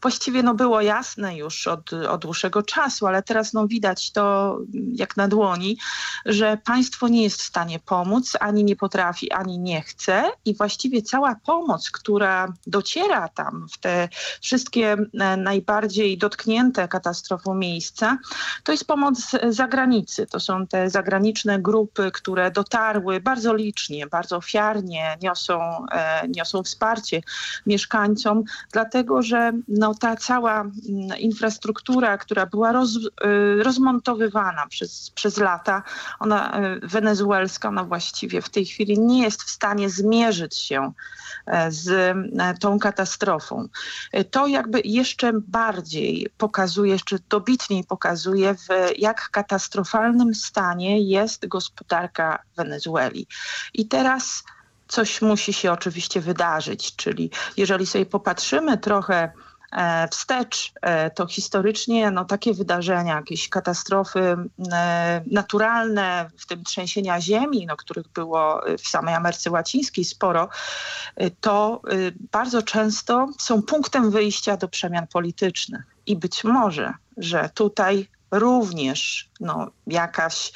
właściwie było jasne już od dłuższego czasu, ale teraz widać to jak na dłoni, że państwo nie jest w stanie pomóc, ani nie potrafi, ani nie chce i właściwie cała pomoc, która dociera tam w te wszystkie najbardziej dotknięte katastrofą miejsca, to jest pomoc z zagranicy. To są te zagraniczne grupy, które dotarły bardzo licznie, bardzo ofiarnie, niosą wsparcie mieszkańcom, dlatego że ta cała infrastruktura, która była rozmontowywana przez lata, ona wenezuelska, ona właściwie w tej chwili nie jest w stanie zmierzyć się z tą katastrofą. To jakby jeszcze bardziej pokazuje, jeszcze dobitniej pokazuje, w jak katastrofalnym stanie jest gospodarka Wenezueli. I teraz coś musi się oczywiście wydarzyć, czyli jeżeli sobie popatrzymy trochę wstecz, to historycznie takie wydarzenia, jakieś katastrofy naturalne, w tym trzęsienia ziemi, których było w samej Ameryce Łacińskiej sporo, to bardzo często są punktem wyjścia do przemian politycznych. I być może, że tutaj również jakaś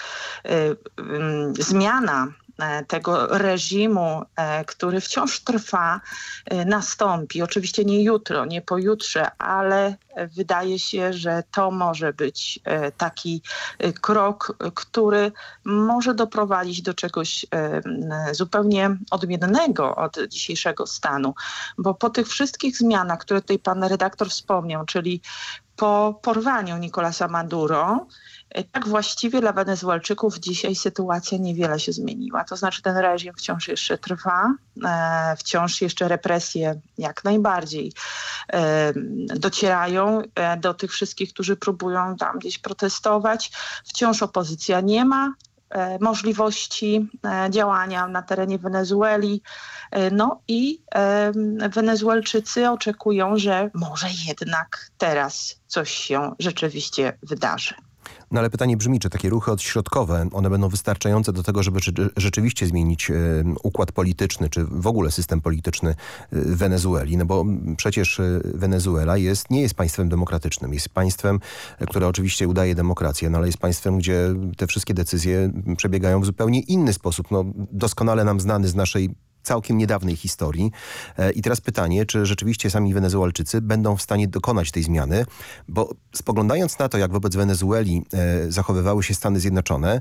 zmiana tego reżimu, który wciąż trwa, nastąpi. Oczywiście nie jutro, nie pojutrze, ale wydaje się, że to może być taki krok, który może doprowadzić do czegoś zupełnie odmiennego od dzisiejszego stanu. Bo po tych wszystkich zmianach, które tutaj pan redaktor wspomniał, czyli po porwaniu Nicolasa Maduro, tak właściwie dla Wenezuelczyków dzisiaj sytuacja niewiele się zmieniła. To znaczy ten reżim wciąż jeszcze trwa, wciąż jeszcze represje jak najbardziej docierają do tych wszystkich, którzy próbują tam gdzieś protestować. Wciąż opozycja nie ma możliwości działania na terenie Wenezueli. I Wenezuelczycy oczekują, że może jednak teraz coś się rzeczywiście wydarzy. No ale pytanie brzmi, czy takie ruchy odśrodkowe, one będą wystarczające do tego, żeby rzeczywiście zmienić układ polityczny, czy w ogóle system polityczny Wenezueli? No bo przecież Wenezuela nie jest państwem demokratycznym. Jest państwem, które oczywiście udaje demokrację, ale jest państwem, gdzie te wszystkie decyzje przebiegają w zupełnie inny sposób. Doskonale nam znany z naszej całkiem niedawnej historii. I teraz pytanie, czy rzeczywiście sami Wenezuelczycy będą w stanie dokonać tej zmiany, bo spoglądając na to, jak wobec Wenezueli zachowywały się Stany Zjednoczone,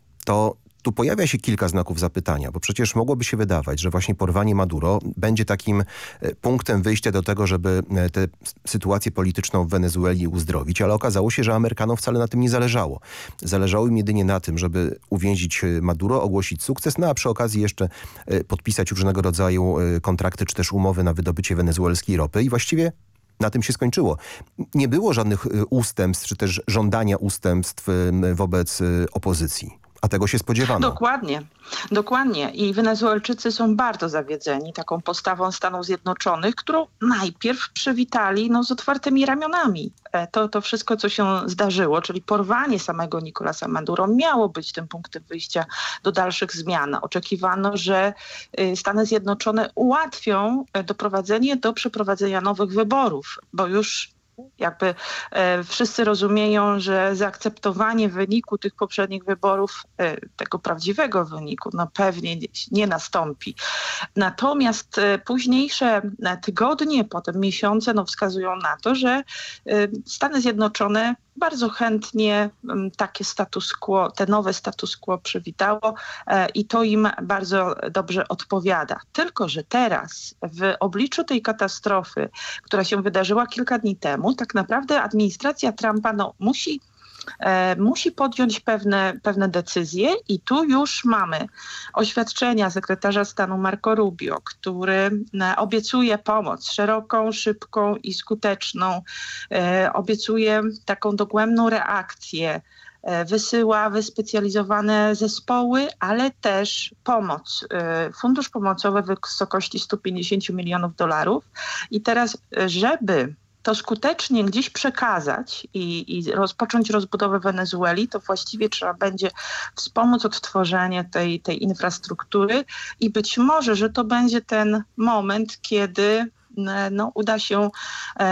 to tu pojawia się kilka znaków zapytania, bo przecież mogłoby się wydawać, że właśnie porwanie Maduro będzie takim punktem wyjścia do tego, żeby tę sytuację polityczną w Wenezueli uzdrowić, ale okazało się, że Amerykanom wcale na tym nie zależało. Zależało im jedynie na tym, żeby uwięzić Maduro, ogłosić sukces, a przy okazji jeszcze podpisać różnego rodzaju kontrakty czy też umowy na wydobycie wenezuelskiej ropy i właściwie na tym się skończyło. Nie było żadnych ustępstw czy też żądania ustępstw wobec opozycji. A tego się spodziewano. Dokładnie. I Wenezuelczycy są bardzo zawiedzeni taką postawą Stanów Zjednoczonych, którą najpierw przywitali z otwartymi ramionami. To wszystko, co się zdarzyło, czyli porwanie samego Nicolasa Maduro, miało być tym punktem wyjścia do dalszych zmian. Oczekiwano, że Stany Zjednoczone ułatwią doprowadzenie do przeprowadzenia nowych wyborów, bo już jakby wszyscy rozumieją, że zaakceptowanie wyniku tych poprzednich wyborów, tego prawdziwego wyniku, pewnie nie nastąpi. Natomiast późniejsze tygodnie, potem miesiące wskazują na to, że Stany Zjednoczone bardzo chętnie takie status quo, te nowe status quo przywitało i to im bardzo dobrze odpowiada. Tylko że teraz w obliczu tej katastrofy, która się wydarzyła kilka dni temu, tak naprawdę administracja Trumpa musi podjąć pewne decyzje i tu już mamy oświadczenia sekretarza stanu Marco Rubio, który obiecuje pomoc szeroką, szybką i skuteczną. Obiecuje taką dogłębną reakcję. Wysyła wyspecjalizowane zespoły, ale też pomoc. Fundusz pomocowy w wysokości $150 milionów. I teraz, żeby to skutecznie gdzieś przekazać i rozpocząć rozbudowę Wenezueli, to właściwie trzeba będzie wspomóc odtworzenie tej infrastruktury i być może, że to będzie ten moment, kiedy uda się